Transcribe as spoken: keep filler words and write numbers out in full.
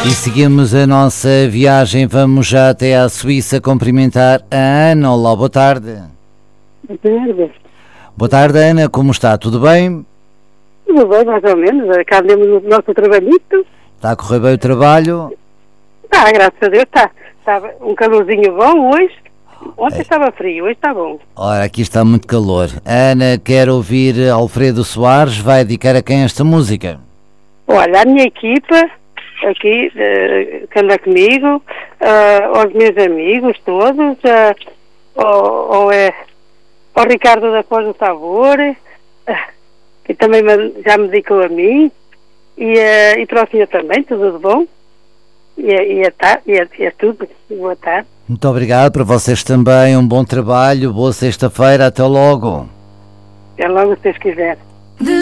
E seguimos a nossa viagem, vamos já até à Suíça cumprimentar a Ana. Olá, boa tarde. Boa tarde. Boa tarde, Ana, como está? Tudo bem? Tudo bem, mais ou menos. Cá andamos no nosso trabalhito. Está a correr bem o trabalho? Ah, graças a Deus, está. Está um calorzinho bom hoje. Ontem é. Estava frio, hoje está bom. Ora, aqui está muito calor. A Ana quer ouvir Alfredo Soares, vai dedicar a quem esta música? Olha, a minha equipa aqui, uh, que anda comigo, uh, aos meus amigos todos, uh, ao, ao, é, ao Ricardo da Pós do Sabor, uh, que também me, já me dedicou a mim, e, uh, e para o senhor também, tudo de bom, e, e, tá, e, é, e é tudo, boa tarde. Muito obrigado, para vocês também, um bom trabalho, boa sexta-feira, até logo. Até logo, se vocês quiserem.